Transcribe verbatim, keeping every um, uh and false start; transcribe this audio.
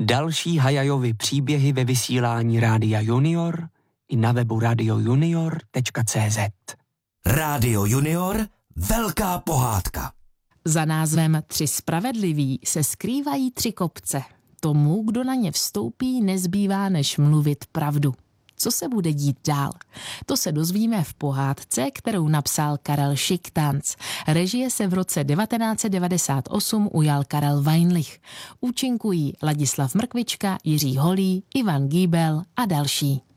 Další Hayajovy příběhy ve vysílání Rádia Junior i na webu radio junior tečka cé zet. Rádio Junior, velká pohádka. Za názvem Tři spravedliví se skrývají tři kopce. Tomu, kdo na ně vstoupí, nezbývá než mluvit pravdu. Co se bude dít dál? To se dozvíme v pohádce, kterou napsal Karel Šiktanc. Režie se v roce devatenáct set devadesát osm ujal Karel Weinlich. Účinkují Ladislav Mrkvička, Jiří Holý, Ivan Gíbel a další.